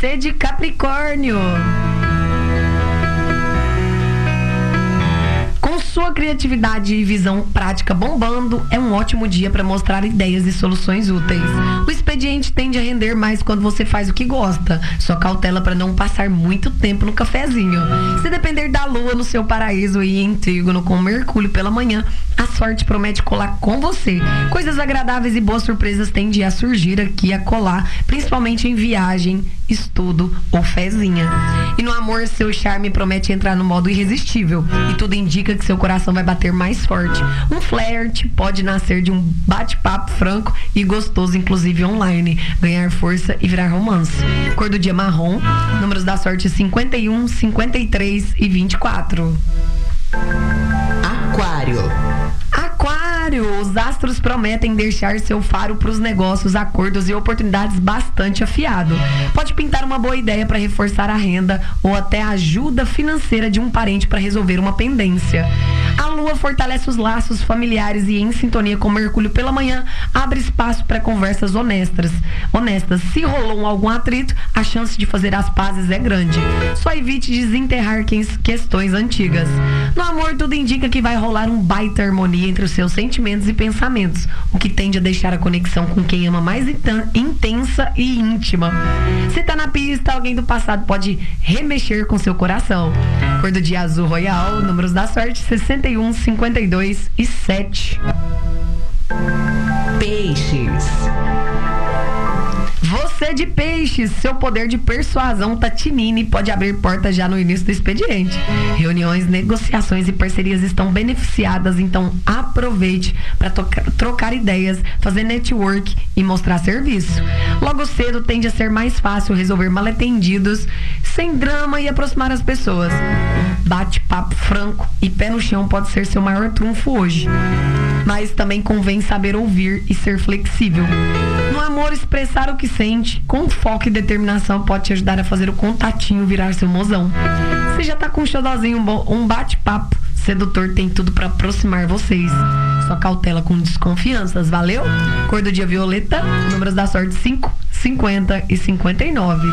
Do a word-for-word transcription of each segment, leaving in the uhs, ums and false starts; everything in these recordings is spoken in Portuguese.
Você de Capricórnio. Com sua criatividade e visão prática bombando, é um ótimo dia para mostrar ideias e soluções úteis. O expediente tende a render mais quando você faz o que gosta. Só cautela para não passar muito tempo no cafezinho. Se depender da lua no seu paraíso e em trígono com Mercúrio pela manhã, a sorte promete colar com você. Coisas agradáveis e boas surpresas tendem a surgir aqui a colar, principalmente em viagem, estudo ou fezinha. E no amor, seu charme promete entrar no modo irresistível. E tudo indica que seu coração vai bater mais forte. Um flerte pode nascer de um bate-papo franco e gostoso, inclusive online. Ganhar força e virar romance. Cor do dia marrom. Números da sorte cinquenta e um, cinquenta e três e vinte e quatro. Aquário. Aquário, os astros prometem deixar seu faro para os negócios, acordos e oportunidades bastante afiado. Pode pintar uma boa ideia para reforçar a renda ou até a ajuda financeira de um parente para resolver uma pendência. A lua fortalece os laços familiares e, em sintonia com Mercúrio pela manhã, abre espaço para conversas honestas. Honestas. Se rolou algum atrito, a chance de fazer as pazes é grande. Só evite desenterrar questões antigas. No amor, tudo indica que vai rolar um baita harmonia entre os seus sentimentos e pensamentos, o que tende a deixar a conexão com quem ama mais intensa e íntima. Se tá na pista, alguém do passado pode remexer com seu coração. Cor do dia azul royal, números da sorte sessenta e um, cinquenta e dois e sete. Peixes. Você de peixes, seu poder de persuasão tatinine pode abrir portas já no início do expediente. Reuniões, negociações e parcerias estão beneficiadas, então aproveite para trocar ideias, fazer network e mostrar serviço. Logo cedo tende a ser mais fácil resolver mal-entendidos sem drama e aproximar as pessoas. Bate-papo franco e pé no chão pode ser seu maior trunfo hoje. Mas também convém saber ouvir e ser flexível. No amor, expressar o que sente com foco e determinação pode te ajudar a fazer o contatinho virar seu mozão. Você já tá com um xodozinho, um bate-papo sedutor, tem tudo para aproximar vocês. Só cautela com desconfianças, valeu? Cor do dia violeta, números da sorte cinco, cinquenta e cinquenta e nove.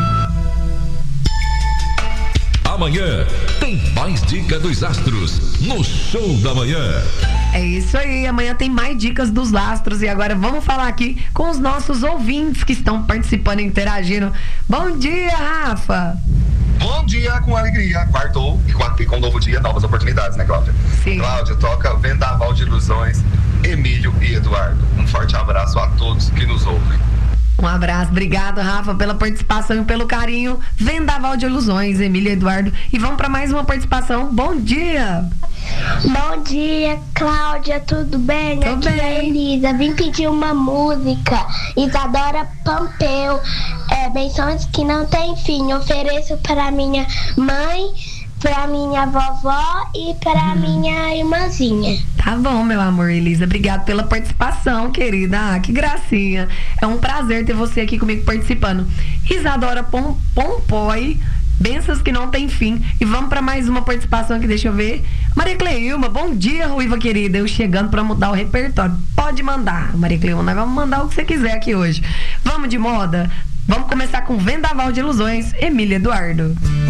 Amanhã tem mais dica dos astros no Show da Manhã. É isso aí, amanhã tem mais dicas dos astros e agora vamos falar aqui com os nossos ouvintes que estão participando e interagindo. Bom dia, Rafa! Bom dia com alegria, quartou e com, e com um novo dia, novas oportunidades, né, Cláudia? Sim. Cláudia, toca Vendaval de Ilusões, Emílio e Eduardo. Um forte abraço a todos que nos ouvem. Um abraço, obrigado, Rafa, pela participação e pelo carinho. Vendaval de Ilusões, Emília e Eduardo. E vamos para mais uma participação. Bom dia! Bom dia, Cláudia, tudo bem? Tudo Aqui é a bem. Elisa, vim pedir uma música. Isadora Pompeu, é, benções que não tem fim. Ofereço para minha mãe, para minha vovó e para minha irmãzinha. Tá bom, meu amor, Elisa. Obrigado pela participação, querida. Ah, que gracinha. É um prazer ter você aqui comigo participando. Isadora Pom Pompoi, bênçãos que não tem fim. E vamos para mais uma participação aqui, deixa eu ver. Maria Cleilma, bom dia, Ruiva querida. Eu chegando para mudar o repertório. Pode mandar, Maria Cleilma. Nós vamos mandar o que você quiser aqui hoje. Vamos de moda? Vamos começar com Vendaval de Ilusões, Emília e Eduardo.